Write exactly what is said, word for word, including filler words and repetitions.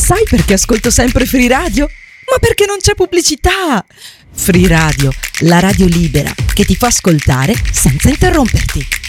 Sai perché ascolto sempre Free Radio? Ma perché non c'è pubblicità! Free Radio, la radio libera che ti fa ascoltare senza interromperti.